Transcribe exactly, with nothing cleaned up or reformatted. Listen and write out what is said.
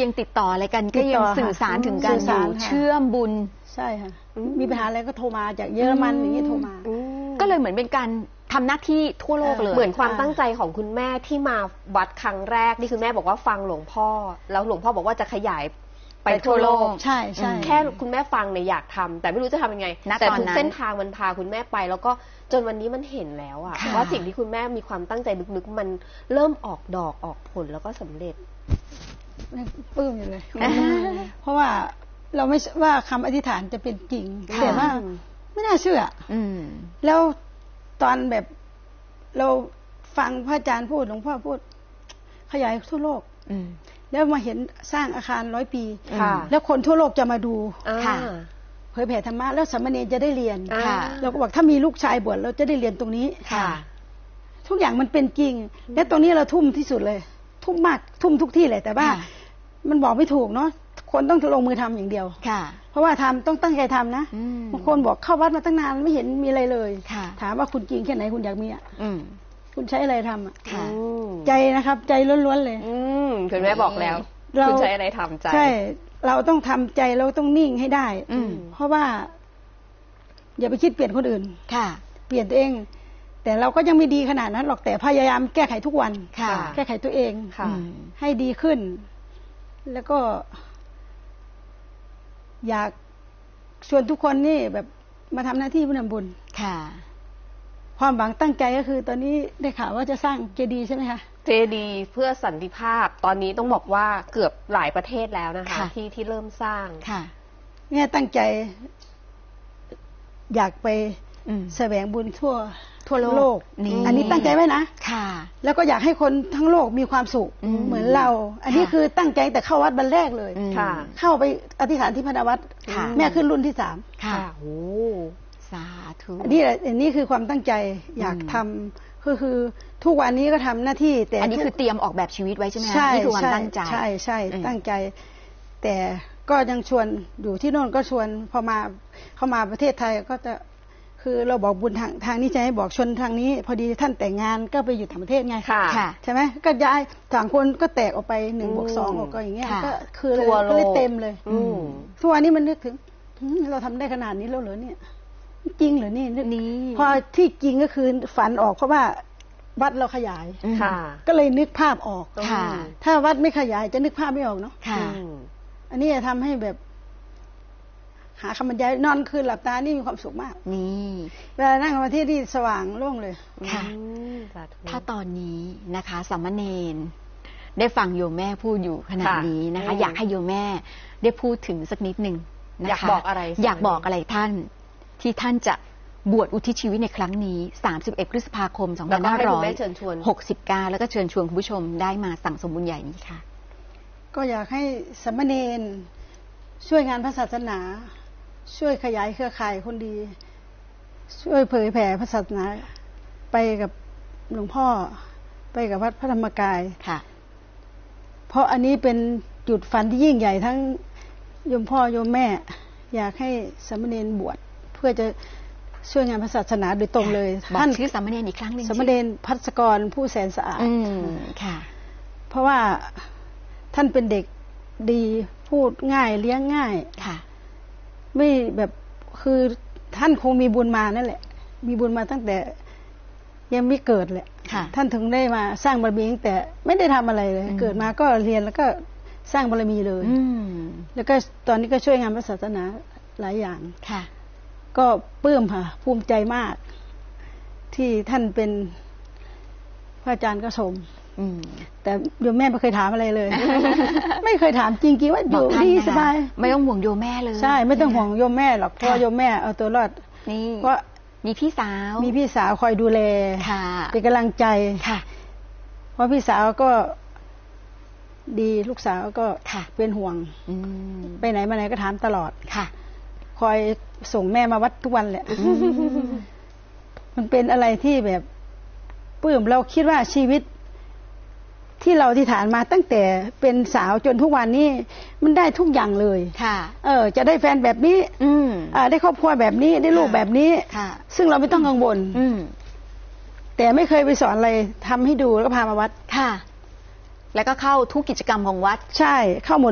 ยังติดต่ออะไรกันก็ยังสื่อสารถึงกันอยู่เชื่อมบุญใช่ค่ะมีปัญหาอะไรก็โทรมาจากเยอรมันอย่างนี้โทรมาก็เลยเหมือนเป็นการทำหน้าที่ทั่วโลกเลยเหมือนความตั้งใจของคุณแม่ที่มาวัดครั้งแรกนี่คือแม่บอกว่าฟังหลวงพ่อแล้วหลวงพ่อบอกว่าจะขยายไปทั่วโลกใช่ใช่แค่คุณแม่ฟังเนี่ยอยากทำแต่ไม่รู้จะทำยังไงแต่ทุกเส้นทางมันพาคุณแม่ไปแล้วก็จนวันนี้มันเห็นแล้วอะว่าสิ่งที่คุณแม่มีความตั้งใจลึกๆมันเริ่มออกดอกออกผลแล้วก็สำเร็จปลื้มอยู่เลยเพราะว่าเราไม่ว่าคำอธิษฐานจะเป็นจริงแต่ว่าไม่น่าเชื่อแล้วตอนแบบเราฟังพระอาจารย์พูดหลวงพ่อพูดขยายทั่วโลกแล้วมาเห็นสร้างอาคารร้อยปีแล้วคนทั่วโลกจะมาดูเผยแผ่ธรรมะแล้วสามเณรจะได้เรียนเราก็บอกถ้ามีลูกชายบวชเราจะได้เรียนตรงนี้ทุกอย่างมันเป็นจริงและตรงนี้เราทุ่มที่สุดเลยทุ่มมากทุ่มทุกที่เลยแต่ว่ามันบอกไม่ถูกเนาะคนต้องลงมือทำอย่างเดียวเพราะว่าทำต้องตั้งใจทำนะบางคนบอกเข้าวัดมาตั้งนานไม่เห็นมีอะไรเลยถามว่าคุณจริงแค่ไหนคุณอยากมีอ่ะคุณใช้อะไรทำอ่ะใจนะครับใจล้วนๆเลยคุณแม่บอกแล้วคุณใช้อะไรทำใจใช่เราต้องทำใจเราต้องนิ่งให้ได้เพราะว่าอย่าไปคิดเปลี่ยนคนอื่นเปลี่ยนตัวเองแต่เราก็ยังไม่ดีขนาดนั้นหรอกแต่พยายามแก้ไขทุกวันแก้ไขตัวเองให้ดีขึ้นแล้วก็อยากชวนทุกคนนี่แบบมาทำหน้าที่ผู้นำบุญค่ะความหวังตั้งใจก็คือตอนนี้ได้ข่าวว่าจะสร้างเจดีย์ใช่ไหมคะเจดีย์เพื่อสันติภาพตอนนี้ต้องบอกว่าเกือบหลายประเทศแล้วนะคะที่ที่เริ่มสร้างค่ะเนี่ยตั้งใจอยากไปแสวงบุญทั่วทั่วโลกอันนี้ตั้งใจไว้นะค่ะแล้วก็อยากให้คนทั้งโลกมีความสุขเหมือนเราอันนี้คือตั้งใจแต่เข้าวัดวันแรกเลยค่ะเข้าไปอธิษฐานที่พระนวัดแม่ขึ้นรุ่นที่สามค่ะโอ้สาธุอันนี้อันนี้คือความตั้งใจอยากทำคือคือทุกวันนี้ก็ทำหน้าที่แต่อันนี้คือเตรียมออกแบบชีวิตไว้ใช่ไหมคะนี่คือความตั้งใจใช่ใช่ตั้งใจแต่ก็ยังชวนอยู่ที่โน่นก็ชวนพอมาเข้ามาประเทศไทยก็จะคือเราบอกบุญทางทางนี้จะให้บอกชนทางนี้พอดีท่านแต่งงานก็ไปอยู่ต่างประเทศไงค่ะใช่ไหมก็ย้ายต่างคนก็แตกออกไปหนึ่งบวกสองออกก็อย่างเงี้ยก็คือก็เลยเต็มเลยทุกวันนี้มันนึกถึงเราทำได้ขนาดนี้แล้วเหรอเนี่ยจริงเหรอนี่นี่พอที่จริงก็คือฝันออกเพราะว่าวัดเราขยายก็เลยนึกภาพออกถ้าวัดไม่ขยายจะนึกภาพไม่ออกเนาะอันนี้จะทำให้แบบหาคำบรรยายนอนคืนหลับตานี่มีความสุขมากนี่เวลานั่งสมาธิที่สว่างโล่งเลยค่ะถ้าตอนนี้นะคะสามเณรได้ฟังโยมแม่พูดอยู่ขนาดนี้นะคะอยากให้โยมแม่ได้พูดถึงสักนิดหนึ่งนะคะอยากบอกอะไรอยากบอกอะไรท่านที่ท่านจะบวชอุทิศชีวิตในครั้งนี้สามสิบเอ็ดพฤษภาคมสองพันห้าร้อยหกสิบเก้าแล้วก็เชิญชวนคุณผู้ชมได้มาสั่งสมบุญใหญ่นี้ค่ะก็อยากให้สามเณรช่วยงานพระศาสนาช่วยขยายเครือข่ายคนดีช่วยเผยแผ่พระศาสนาไปกับหลวงพ่อไปกับวัดพระธรรมกายค่ะเพราะอันนี้เป็นจุดฝันที่ยิ่งใหญ่ทั้งโยมพ่อโยมแม่อยากให้สามเณรบวชเพื่อจะช่วยงานพระศาสนาโดยตรงเลยท่านชื่อสามเณรอีกครั้งหนึ่งสามเณรภัสกรผู้แสนสะอาดค่ะเพราะว่าท่านเป็นเด็กดีพูดง่ายเลี้ยงง่ายค่ะไม่แบบคือท่านคงมีบุญมานั่นแหละมีบุญมาตั้งแต่ยังไม่เกิดแหละท่านถึงได้มาสร้างบารมีตั้งแต่ไม่ได้ทำอะไรเลยเกิดมาก็เรียนแล้วก็สร้างบารมีเลยแล้วก็ตอนนี้ก็ช่วยงานพระศาสนาหลายอย่างค่ะก็ปลื้มค่ะภูมิใจมากที่ท่านเป็นพระอาจารย์ก็ชมแต่โยมแม่ไม่เคยถามอะไรเลย ไม่เคยถามจริงๆว่าอยู่ดีสบายไม่ต้องห่วงโยมแม่เลยใช่ไม่ต้องห่วงโยมแม่หรอกเพราะโยมแม่เอาตัวรอดนี่เพราะมีพี่สาวมีพี่สาวคอยดูแลเป็นกำลังใจค่ะเพราะพี่สาวก็ดีลูกสาวก็เป็นห่วงไปไหนมาไหนก็ถามตลอดค่ะคอยส่งแม่มาวัดทุกวันแหละมันเป็นอะไรที่แบบปลื้มเราคิดว่าชีวิตที่เราที่ฐานมาตั้งแต่เป็นสาวจนทุกวันนี้มันได้ทุกอย่างเลยค่ะเออจะได้แฟนแบบนี้อืมอ่าได้ครอบครัวแบบนี้ได้ลูกแบบนี้ค่ะซึ่งเราไม่ต้องกังวลอืมแต่ไม่เคยไปสอนอะไรทำให้ดูแล้วก็พามาวัดค่ะแล้วก็เข้าทุกกิจกรรมของวัดใช่เข้าหมด